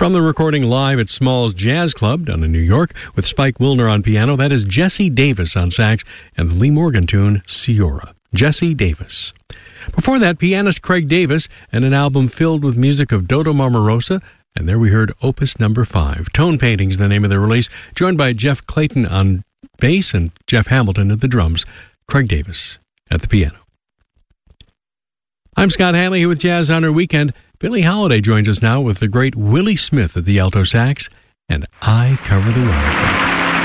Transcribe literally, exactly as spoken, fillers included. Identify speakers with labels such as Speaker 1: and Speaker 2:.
Speaker 1: From the recording live at Small's Jazz Club down in New York with Spike Wilner on piano, that is Jesse Davis on sax and the Lee Morgan tune, Ciora. Jesse Davis. Before that, pianist Craig Davis and an album filled with music of Dodo Marmarosa, and there we heard Opus Number five. Tone Paintings, the name of the release, joined by Jeff Clayton on bass and Jeff Hamilton at the drums, Craig Davis at the piano. I'm Scott Hanley here with Jazz on Our Weekend. Billie Holiday joins us now with the great Willie Smith at the alto sax, and I Cover the Waterfront.